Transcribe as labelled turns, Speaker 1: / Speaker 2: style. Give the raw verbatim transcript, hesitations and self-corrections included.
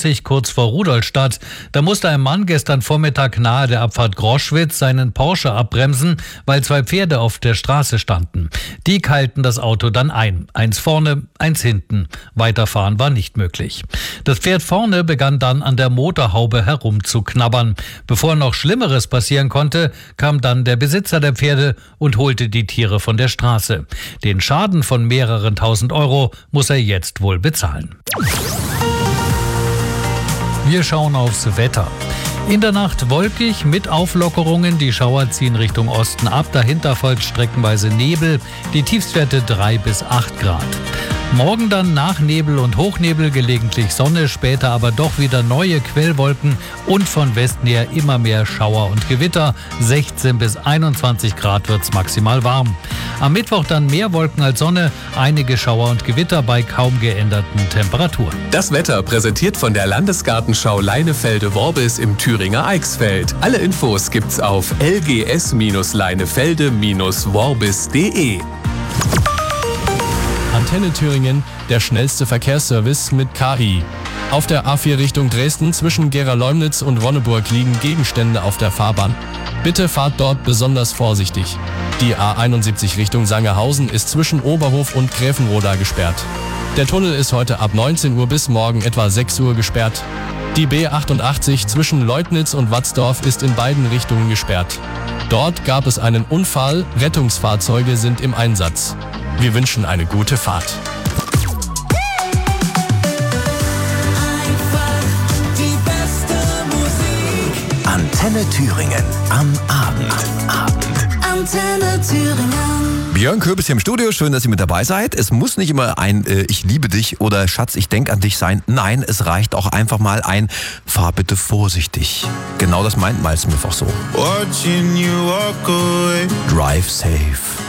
Speaker 1: neunzig kurz vor Rudolstadt. Da musste ein Mann gestern Vormittag nahe der Abfahrt Groschwitz seinen Porsche abbremsen, weil zwei Pferde auf der Straße standen. Die keilten das Auto dann ein. Eins vorne, eins hinten. Weiterfahren war nicht möglich. Das Pferd vorne begann dann an der Motorhaube herumzuknabbern. Bevor noch Schlimmeres passieren konnte, kam dann der Besitzer der Pferde und holte die Tiere von der Straße. Den Schaden von mehreren tausend Euro muss er jetzt wohl bezahlen. Wir schauen aufs Wetter. In der Nacht wolkig mit Auflockerungen. Die Schauer ziehen Richtung Osten ab. Dahinter folgt streckenweise Nebel. Die Tiefstwerte drei bis acht Grad. Morgen dann nach Nebel und Hochnebel gelegentlich Sonne, später aber doch wieder neue Quellwolken und von Westen her immer mehr Schauer und Gewitter. sechzehn bis einundzwanzig Grad wird's maximal warm. Am Mittwoch dann mehr Wolken als Sonne, einige Schauer und Gewitter bei kaum geänderten Temperaturen.
Speaker 2: Das Wetter präsentiert von der Landesgartenschau Leinefelde-Worbis im Thüringer Eichsfeld. Alle Infos gibt's auf l g s leinefelde worbis punkt d e.
Speaker 3: Antenne Thüringen, der schnellste Verkehrsservice mit K I. Auf der A vier Richtung Dresden zwischen Gera-Leumnitz und Ronneburg liegen Gegenstände auf der Fahrbahn. Bitte fahrt dort besonders vorsichtig. Die A einundsiebzig Richtung Sangerhausen ist zwischen Oberhof und Gräfenroda gesperrt. Der Tunnel ist heute ab neunzehn Uhr bis morgen etwa sechs Uhr gesperrt. Die B achtundachtzig zwischen Leutnitz und Watzdorf ist in beiden Richtungen gesperrt. Dort gab es einen Unfall, Rettungsfahrzeuge sind im Einsatz. Wir wünschen eine gute Fahrt.
Speaker 4: Antenne Thüringen am Abend. Abend.
Speaker 5: Antenne Thüringen.
Speaker 4: Björn Köbis hier im Studio, schön, dass ihr mit dabei seid. Es muss nicht immer ein äh, Ich liebe dich oder Schatz, ich denk an dich sein. Nein, es reicht auch einfach mal ein Fahr bitte vorsichtig. Genau das meint Miles Smith auch so. Drive safe.